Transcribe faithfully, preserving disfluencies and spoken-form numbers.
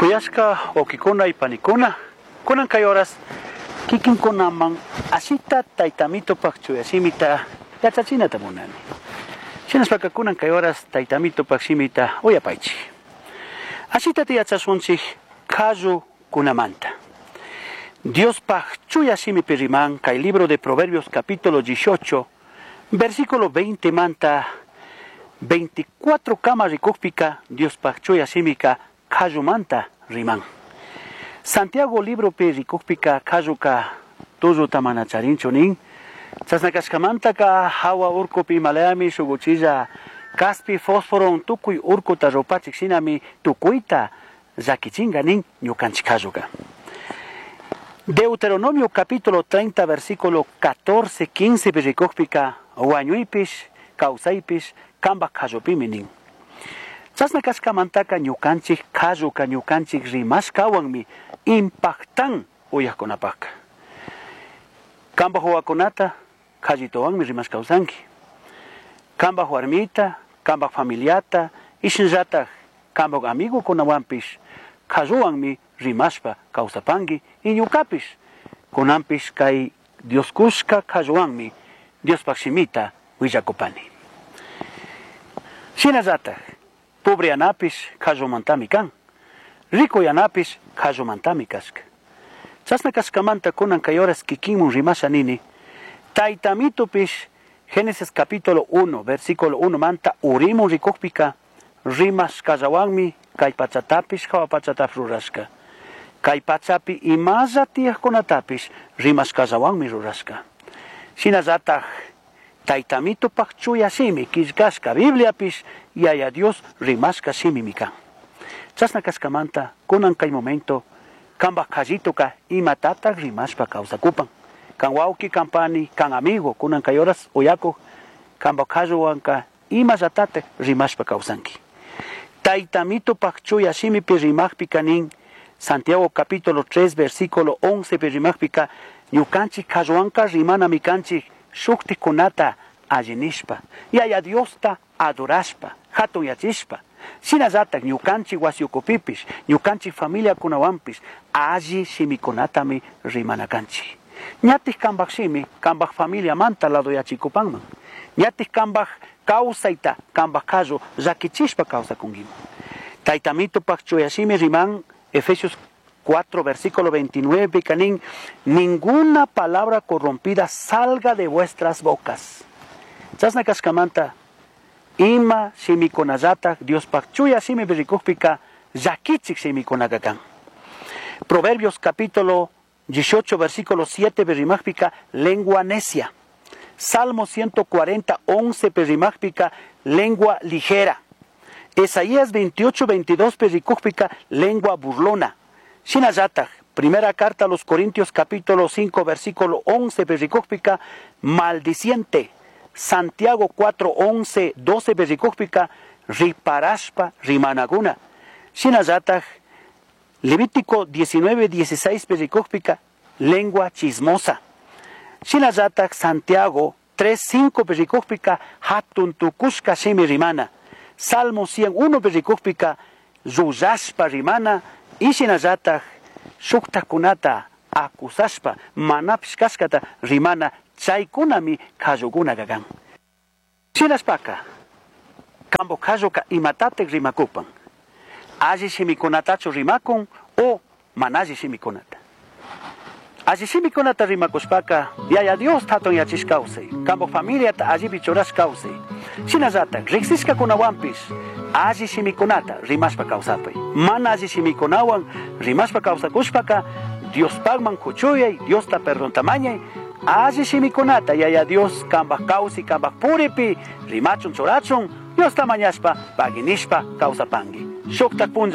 Kuyashka okikuna y panikuna, kunan kay horas kikinkunaman asita taytamito pakchuyasimita yachachinata munani. Shinaspaka kunan kay horas taytamito paksimita uyapaychi. Asita tiyachasunchik kayu kunamanta. Dios pakchuyasimi piriman kay libro de Proverbios capítulo dieciocho, versículo veinte manta veinticuatro kama rikukpika Dios pakchuyasimika kayu manta riman. Santiago libro pe rikukpika kayuka tuzu tamanacharincho nin. Chasnakashkamanta ka hawa urko pi malayami shuguchilla kaspi fósforo tukuy urko ta ropachik shinami tukuyta zakichinga nin ñukanchik kayuka. Deuteronomio capítulo treinta versículo catorce quince pe rikukpika wañuypish kawsaypish kambak kayupimi nin. Chasnakashkamantaka ñukanchik kayuka ñukanchik rimashkawanmi impactan uyakkunapaka. Kambak wawakunata kallitowanmi rimashkawsanki. Kambak warmita, kambak familiata, ishinllatak kambak amigukunawanpish kayuwanmi rimashpa kawsapanki y ñukapish kunanpish kay Dios kushka kayuwanmi Diospak shimita willakupani. Shinallatak pobre anapish kayumantami kan, rico yanapish kayumantami kashka. Chasna kashkamanta kunan kay horas kikinmun rimasha nini, taytamitopish Génesis capítulo uno, versículo uno manta urimun rikukpika, rimas kallawanmi kay pachatapish hawapachatap rurashka. Kay pachapi imalla tiyakkunatapish rimas kallawanmi rurashka. Shinallatak taytamito pakchuya shimi kishkashka Bibliapish yaya Dios rimashka shimi mikan. Chasna kashkamanta kunan kay momento kambak kallitoka imatatak rimashpa kawsakupan. Kan wauki kampani, kan amigo kunan kay horas uyako kambak kalluwanka imallatatak rimashpa kawsanki. Taytamito pakchuya shimi pi rimakpi kanin Santiago capítulo tres versículo once pi rimakpika ñukanchik kalluwanka rimana mikanchik shuktikunata allinishpa, yaya Diosta adorashpa, hatuyachishpa, shinallatak ñukanchik wasiukupipish, ñukanchik familia kunawanpish, alli shimikunatami rimanakanchik. Ñatik kambak shimi, kambak familia manta ladoyachikupanman. Ñatik kambak kawsayta, kambak kayo, rakichishpa kawsakungiman. Taytamito pakchuyashimi riman, Efesios cuatro, versículo veintinueve, canin, ninguna palabra corrompida salga de vuestras bocas. Chasna kashkamanta, ima shimikonazata, Dios pakchuya shimi berikukpika, yakichik shimikonagakan. Proverbios capítulo dieciocho, versículo siete, berimagpika, lengua necia. Salmo ciento cuarenta, once, berimagpika, lengua ligera. Isaías veintiocho, veintidós, berikukpika, lengua burlona. Shinallatak, primera carta a los Corintios capítulo cinco, versículo once, berikukpika, maldiciente. Santiago cuatro, once, doce, berikukpika, riparashpa, rimanaguna. Shinallatak, Levítico diecinueve, dieciséis, berikukpika, lengua chismosa. Shinallatak, Santiago tres, cinco, berikukpika, hatun tukushka shimi rimana. Salmo cien uno, berikukpika, yuyashpa rimana. Y shinallatak shuktakunata akusashpa manapishkashkata rimana chaykunami kayukuna gagan. Shinaspaka kambo kayuka imatatek rimakupan. Alli shimikunatachu rimakun o manaji shimikunata. Alli shimikunata rimakushpaka yaya Dios taton yachishkawsay. Kambo familia ta alli bichorashkawsay. Shinallatak riksishka kunawanpish alli shimikunata rimashpa kawsapay. Mana alli shimikunawan rimashpa kawsakushpaka Dios pagman kuchuyay, Dios ta perdon tamañay. Alli shimikunata yaya Dios kambak kawsi kambak puripi rimachun chorachun Dios ta mañashpa paginishpa kawsapangi. Shuktak punja